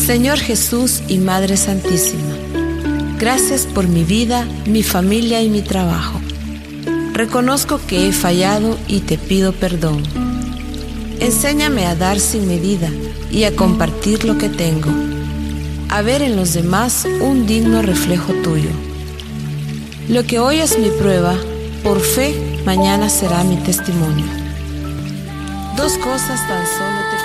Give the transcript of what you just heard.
Señor Jesús y Madre Santísima, gracias por mi vida, mi familia y mi trabajo. Reconozco que he fallado y te pido perdón. Enséñame a dar sin medida y a compartir lo que tengo, a ver en los demás un digno reflejo tuyo. Lo que hoy es mi prueba, por fe, mañana será mi testimonio. Dos cosas tan solo te